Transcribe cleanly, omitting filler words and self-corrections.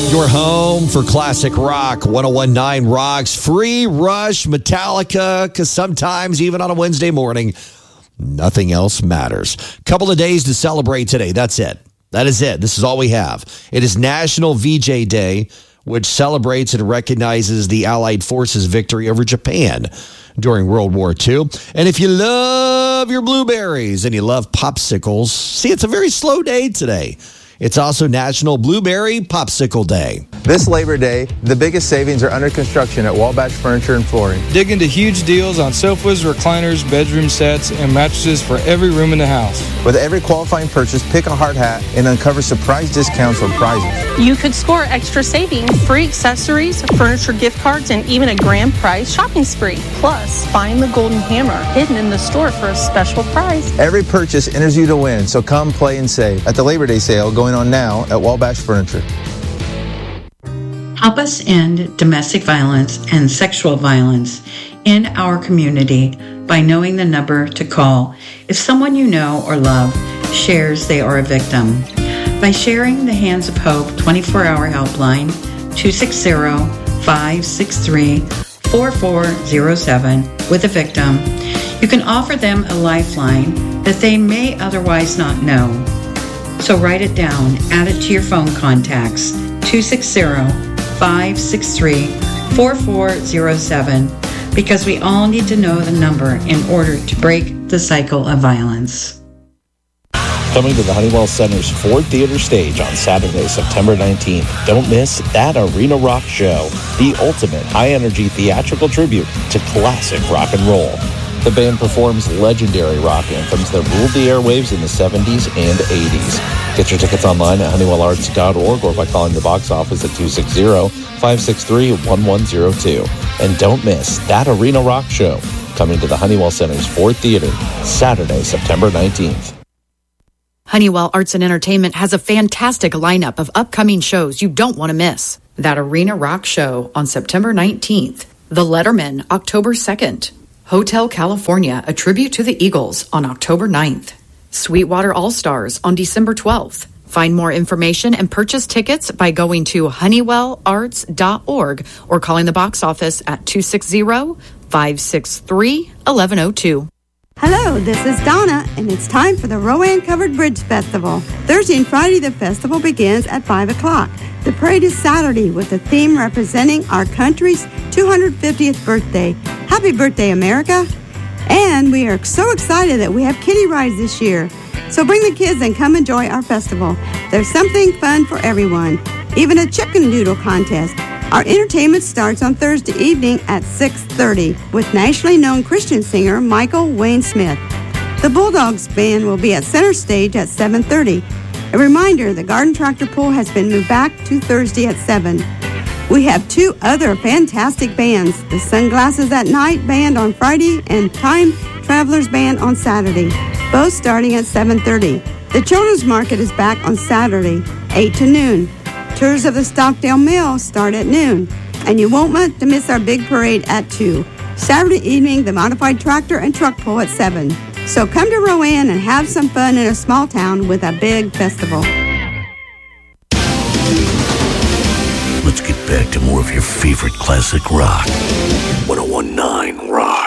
Your home for classic rock. 1019 Rocks. Free Rush, Metallica, because sometimes, even on a Wednesday morning, nothing else matters. Couple of days to celebrate today. That's it. That is it. This is all we have. It is National VJ Day, which celebrates and recognizes the Allied forces' victory over Japan during World War II. And if you love your blueberries and you love popsicles, see, it's a very slow day today. It's also National Blueberry Popsicle Day. This Labor Day, the biggest savings are under construction at Wabash Furniture and Flooring. Dig into huge deals on sofas, recliners, bedroom sets, and mattresses for every room in the house. With every qualifying purchase, pick a hard hat and uncover surprise discounts or prizes. You could score extra savings, free accessories, furniture gift cards, and even a grand prize shopping spree. Plus, find the golden hammer hidden in the store for a special prize. Every purchase enters you to win, so come play and save at the Labor Day sale going on now at Wabash Furniture. Help us end domestic violence and sexual violence in our community by knowing the number to call if someone you know or love shares they are a victim. By sharing the Hands of Hope 24-hour helpline 260-563-4407 with a victim, you can offer them a lifeline that they may otherwise not know. So write it down, add it to your phone contacts, 260-563-4407, because we all need to know the number in order to break the cycle of violence. Coming to the Honeywell Center's Ford Theater stage on Saturday, September 19th. Don't miss That Arena Rock Show, the ultimate high-energy theatrical tribute to classic rock and roll. The band performs legendary rock anthems that ruled the airwaves in the 70s and 80s. Get your tickets online at honeywellarts.org or by calling the box office at 260-563-1102. And don't miss That Arena Rock Show, coming to the Honeywell Center's Ford Theater, Saturday, September 19th. Honeywell Arts and Entertainment has a fantastic lineup of upcoming shows you don't want to miss. That Arena Rock Show on September 19th. The Letterman, October 2nd. Hotel California, a tribute to the Eagles on October 9th. Sweetwater All-Stars on December 12th. Find more information and purchase tickets by going to honeywellarts.org or calling the box office at 260-563-1102. Hello, this is Donna, and it's time for the Rowan Covered Bridge Festival. Thursday and Friday, the festival begins at 5 o'clock. The parade is Saturday with a theme representing our country's 250th birthday. Happy birthday, America! And we are so excited that we have kiddie rides this year. So bring the kids and come enjoy our festival. There's something fun for everyone, even a chicken noodle contest. Our entertainment starts on Thursday evening at 6:30 with nationally known Christian singer Michael Wayne Smith. The Bulldogs Band will be at center stage at 7:30. A reminder, the Garden Tractor Pool has been moved back to Thursday at 7. We have two other fantastic bands, the Sunglasses at Night Band on Friday and Time Travelers Band on Saturday, both starting at 7:30. The Children's Market is back on Saturday, 8 to noon. Tours of the Stockdale Mill start at noon, and you won't want to miss our big parade at 2. Saturday evening, the Modified Tractor and Truck Pull at 7. So come to Rowan and have some fun in a small town with a big festival. Let's get back to more of your favorite classic rock. 1019 Rock.